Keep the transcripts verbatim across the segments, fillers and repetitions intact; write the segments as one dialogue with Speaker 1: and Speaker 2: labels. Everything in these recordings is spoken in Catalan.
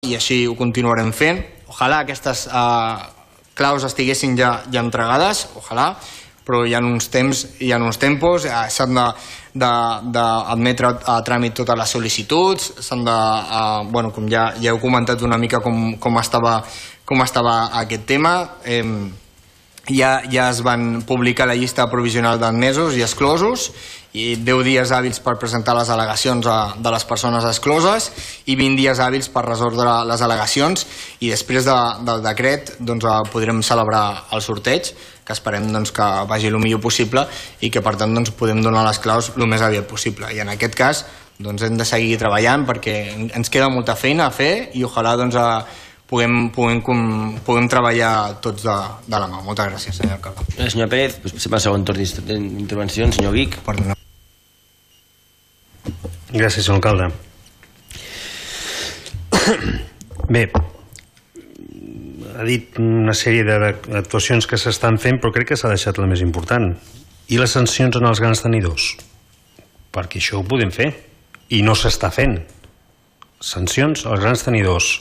Speaker 1: i així ho continuarem fent. Ojalà aquestes claus estiguessin ja entregades, ojalà, però hi ha uns temps, hi ha uns tempos, s'han d'admetre a tràmit totes les sol·licituds, s'han de, bueno, com ja heu comentat una mica com estava aquest tema, ja es van publicar la llista provisional d'admesos i exclosos, i deu dies hàbils per presentar les al·legacions de les persones excloses i vint dies hàbils per resoldre les al·legacions, i després del decret podrem celebrar el sorteig, que esperem que vagi el millor possible i que per tant podem donar les claus el més aviat possible. I en aquest cas hem de seguir treballant perquè ens queda molta feina a fer i ojalà puguem treballar tots de la mà. Moltes gràcies, senyor alcalde.
Speaker 2: Senyor Pérez, passem al segon torn d'intervenció. Senyor Vic.
Speaker 3: Gràcies, senyor alcalde. Bé, ha dit una sèrie d'actuacions que s'estan fent, però crec que s'ha deixat la més important. I les sancions en els grans tenidors? Perquè això ho podem fer. I no s'està fent. Sancions als grans tenidors.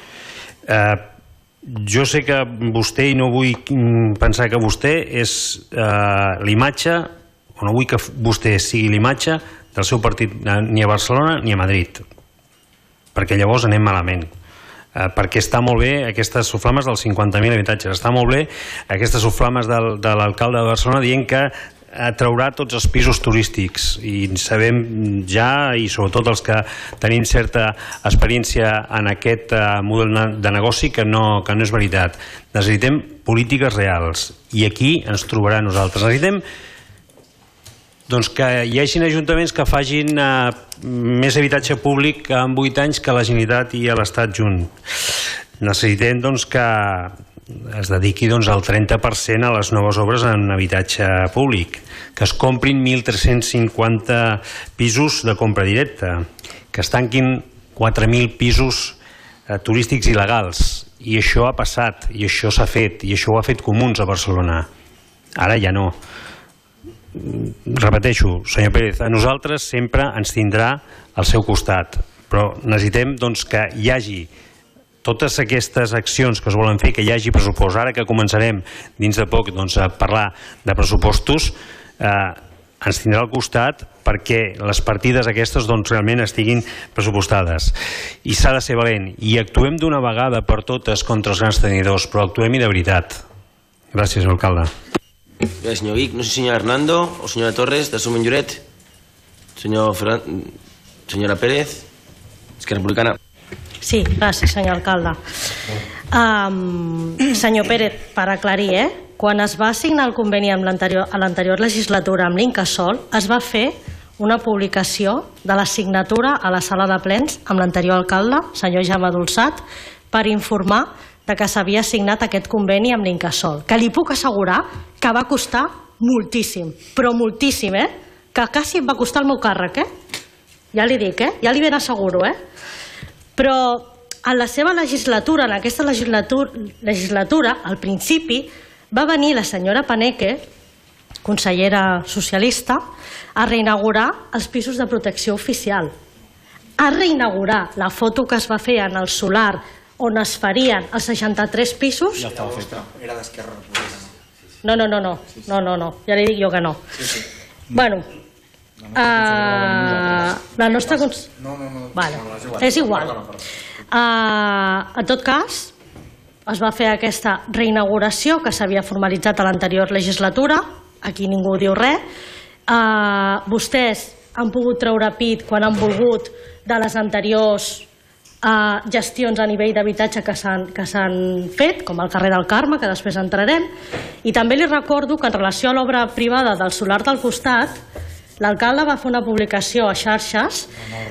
Speaker 3: Jo sé que vostè, i no vull pensar que vostè és l'imatge, o no vull que vostè sigui l'imatge del seu partit ni a Barcelona ni a Madrid, perquè llavors anem malament. Perquè està molt bé aquestes soflames dels cinquanta mil habitatges, està molt bé aquestes soflames de l'alcalde de Barcelona dient que traurà tots els pisos turístics, i sabem ja, i sobretot els que tenim certa experiència en aquest model de negoci, que no és veritat. Necessitem polítiques reals i aquí ens trobarà nosaltres. Necessitem que hi hagi ajuntaments que facin més habitatge públic en vuit anys que la Generalitat i l'Estat junt. Necessitem que es dediqui el trenta per cent a les noves obres en habitatge públic, que es comprin mil tres-cents cinquanta pisos de compra directa, que es tanquin quatre mil pisos turístics il·legals, i això ha passat, i això s'ha fet, i això ho ha fet Comuns a Barcelona. Ara ja no. Repeteixo, senyor Pérez, a nosaltres sempre ens tindrà al seu costat, però necessitem que hi hagi totes aquestes accions que es volen fer, que hi hagi pressupost. Ara que començarem dins de poc a parlar de pressupostos, ens tindrà al costat perquè les partides aquestes realment estiguin pressupostades. I s'ha de ser valent, i actuem d'una vegada per totes contra els grans tenidors, però actuem-hi de veritat. Gràcies, senyor alcalde.
Speaker 2: Gràcies, senyor Vic. No sé si senyor Hernando o senyora Torres, de Sumen Lloret. Senyora Pérez, Esquerra Republicana.
Speaker 4: Sí, gràcies, senyor alcalde. Senyor Pérez, per aclarir, eh? Quan es va signar el conveni a l'anterior legislatura amb l'Incasòl, es va fer una publicació de la signatura a la sala de plens amb l'anterior alcalde, senyor Jaume Dolçat, per informar que s'havia signat aquest conveni amb l'Incasòl, que li puc assegurar que va costar moltíssim, però moltíssim, eh? Que quasi em va costar el meu càrrec, eh? Ja li dic, eh? Ja li ben asseguro, eh? Però en la seva legislatura, en aquesta legislatura, al principi, va venir la senyora Paneque, consellera socialista, a reinaugurar els pisos de protecció oficial. A reinaugurar la foto que es va fer en el solar on es farien els seixanta-tres pisos.
Speaker 1: Ja estava feta. Era d'Esquerra Republicana.
Speaker 4: No, no, no, no, no, no, no, ja li dic jo que no. Bueno, la nostra...
Speaker 1: No, no, no.
Speaker 4: És igual. En tot cas, es va fer aquesta reinauguració que s'havia formalitzat a l'anterior legislatura, aquí ningú diu res. Vostès han pogut treure pit quan han volgut de les anteriors gestions a nivell d'habitatge que s'han fet, com el carrer del Carme, que després entrarem. I també li recordo que en relació a l'obra privada del solar del costat, l'alcalde va fer una publicació a xarxes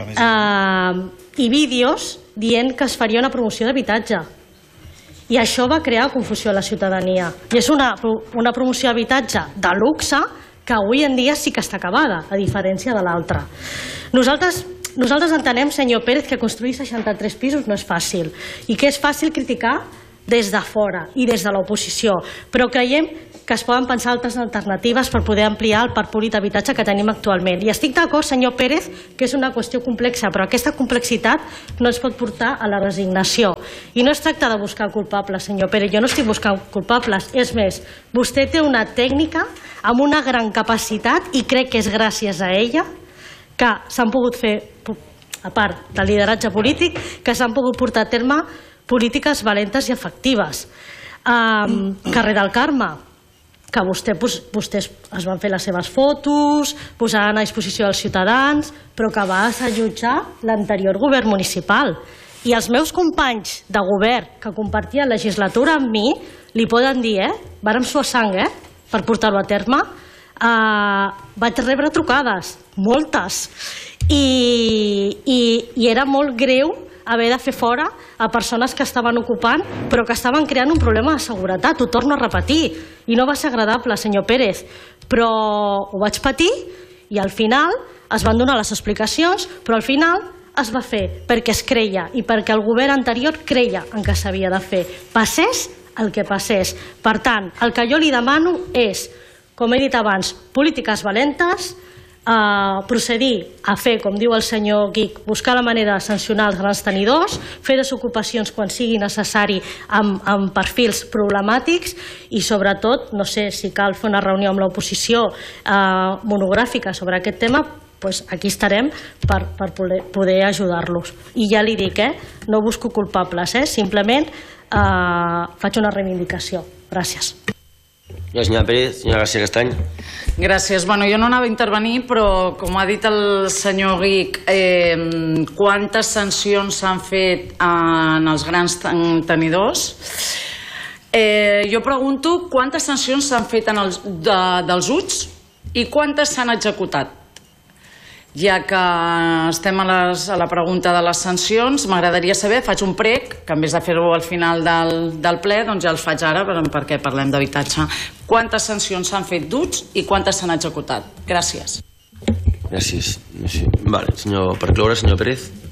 Speaker 4: i vídeos dient que es faria una promoció d'habitatge. I això va crear confusió a la ciutadania. I és una promoció d'habitatge de luxe que avui en dia sí que està acabada, a diferència de l'altra. Nosaltres entenem, senyor Pérez, que construir seixanta-tres pisos no és fàcil i que és fàcil criticar des de fora i des de l'oposició, però creiem que es poden pensar altres alternatives per poder ampliar el parc públic d'habitatge que tenim actualment. I estic d'acord, senyor Pérez, que és una qüestió complexa, però aquesta complexitat no ens pot portar a la resignació. I no es tracta de buscar culpables, senyor Pérez, jo no estic buscant culpables. És més, vostè té una tècnica amb una gran capacitat, i crec que és gràcies a ella, que s'han pogut fer, a part del lideratge polític, que s'han pogut portar a terme polítiques valentes i efectives. Um, carrer del Carme, que vostè, pues, vostès es van fer les seves fotos, posaran a disposició dels ciutadans, però que va assetjar l'anterior govern municipal. I els meus companys de govern que compartien legislatura amb mi li poden dir, eh? Vàrem suar sang, eh? Per portar-ho a terme. Uh, vaig rebre trucades, moltes, i, i, i era molt greu haver de fer fora a persones que estaven ocupant però que estaven creant un problema de seguretat. Ho torno a repetir, i no va ser agradable, senyor Pérez, però ho vaig patir i al final es van donar les explicacions, però al final es va fer perquè es creia i perquè el govern anterior creia en què s'havia de fer, passés el que passés. Per tant, el que jo li demano és, com he dit abans, polítiques valentes, Uh, procedir a fer, com diu el senyor Guic, buscar la manera de sancionar els grans tenidors, fer desocupacions quan sigui necessari amb, amb perfils problemàtics i sobretot, no sé si cal fer una reunió amb l'oposició uh, monogràfica sobre aquest tema, pues aquí estarem per, per poder, poder ajudar-los. I ja li dic, eh, no busco culpables, eh, simplement uh, faig una reivindicació. Gràcies.
Speaker 2: La senyora Pérez, senyora García Castany.
Speaker 5: Gràcies. Bueno, jo no anava a intervenir, però com ha dit el senyor Guic, eh, quantes sancions s'han fet en els grans tenidors? Eh, jo pregunto quantes sancions s'han fet en els, de, dels U Ts i quantes s'han executat. Ja que estem a, les, a la pregunta de les sancions, m'agradaria saber, faig un prec, que en vez de fer-ho al final del, del ple, doncs ja el faig ara, perquè parlem d'habitatge. Quantes sancions s'han fet d'U Ts i quantes s'han executat? Gràcies.
Speaker 2: Gràcies. No sé. Vale, senyor, per cloure, senyor Pérez.